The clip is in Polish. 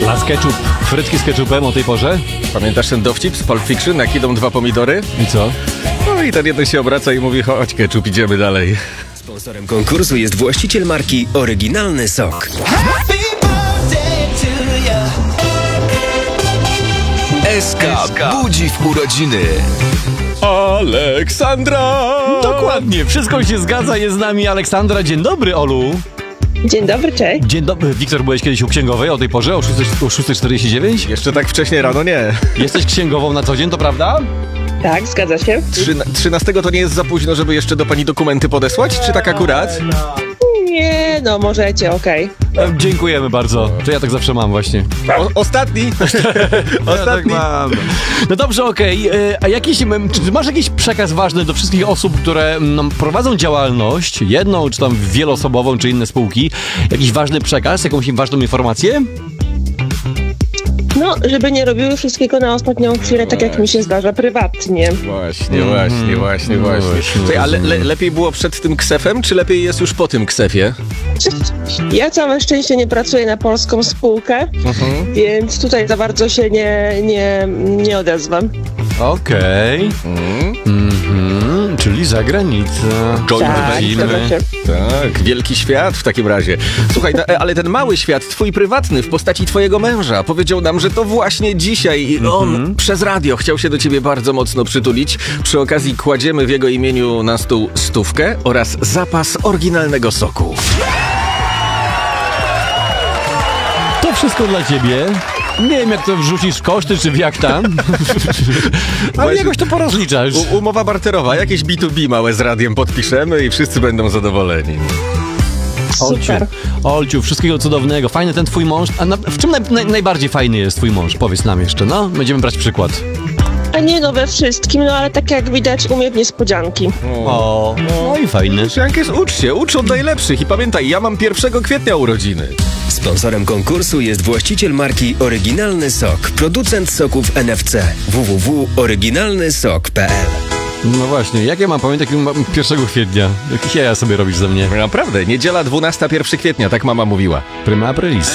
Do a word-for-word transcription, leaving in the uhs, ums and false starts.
Las Ketchup. Frytki z ketchupem o tej porze. Pamiętasz ten dowcip z Pulp Fiction? Jak idą dwa pomidory? I co? No i ten jeden się obraca i mówi: chodź ketchup, idziemy dalej. Sponsorem konkursu jest właściciel marki Oryginalny Sok. S K budzi w urodziny. Aleksandra! Dokładnie, wszystko się zgadza, jest z nami Aleksandra. Dzień dobry, Olu. Dzień dobry, cześć. Dzień dobry. Wiktor, byłeś kiedyś u księgowej o tej porze, o szósta czterdzieści dziewięć? Jeszcze tak wcześnie rano nie. Jesteś księgową na co dzień, to prawda? Tak, zgadza się. Trzyna- trzynastego to nie jest za późno, żeby jeszcze do pani dokumenty podesłać? Czy tak akurat? Nie, no możecie, okej. E, Dziękujemy bardzo. To ja tak zawsze mam właśnie. O- ostatni! ostatni! No dobrze, okej. E, A jakiś, m, czy masz jakiś przekaz ważny do wszystkich osób, które no, prowadzą działalność, jedną, czy tam wieloosobową, czy inne spółki? Jakiś ważny przekaz, jakąś ważną informację? No, żeby nie robiły wszystkiego na ostatnią chwilę, tak jak mi się zdarza prywatnie. Właśnie, właśnie, właśnie, No właśnie. właśnie, Słuchaj, ale rozumiem. le- lepiej było przed tym ksefem, czy lepiej jest już po tym ksefie? Ja całe szczęście nie pracuję na polską spółkę, więc tutaj za bardzo się nie, nie, nie odezwam. Okej. Mhm, czyli zagranica. Joint Tak, venture. zgadza się. Tak, wielki świat w takim razie. Słuchaj, no, ale ten mały świat, twój prywatny, w postaci twojego męża, powiedział nam, że to właśnie dzisiaj on przez radio chciał się do ciebie bardzo mocno przytulić. Przy okazji kładziemy w jego imieniu na stół stówkę oraz zapas oryginalnego soku. To wszystko dla ciebie. Nie wiem, jak to wrzucisz w koszty, czy w jak tam. Ale Właśnie- jakoś to porozliczasz. U- umowa barterowa, jakieś B dwa B małe z radiem podpiszemy i wszyscy będą zadowoleni. Olciu, Super. Olciu, wszystkiego cudownego. Fajny ten twój mąż. A na, w czym naj, naj, najbardziej fajny jest twój mąż? Powiedz nam jeszcze, no. Będziemy brać przykład. A nie no we wszystkim, no ale tak jak widać umie w niespodzianki. O, no i fajny. Jankes, ucz się, ucz od najlepszych i pamiętaj, ja mam pierwszego kwietnia urodziny. Sponsorem konkursu jest właściciel marki Oryginalny Sok, producent soków N F C. w w w kropka oryginalny sok kropka p l. No właśnie, jak ja mam pamiętać, jak mam pierwszego kwietnia? Jakich jaja sobie robisz ze mnie? Naprawdę, niedziela dwunastego pierwszego kwietnia, tak mama mówiła. Prima aprilis.